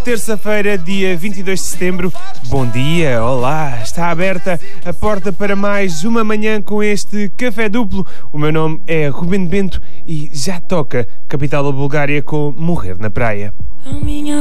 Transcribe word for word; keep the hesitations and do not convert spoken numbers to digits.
terça-feira, dia vinte e dois de setembro. Bom dia, olá, está aberta a porta para mais uma manhã com este café duplo. O meu nome é Ruben Bento e já toca Capital da Bulgária com Morrer na Praia. A minha